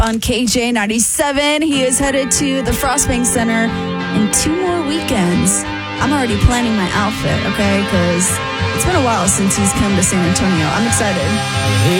on KJ97. He is headed to the Frostbank Center in 2 more weekends. I'm already planning my outfit, okay? Because it's been a while since he's come to San Antonio. I'm excited.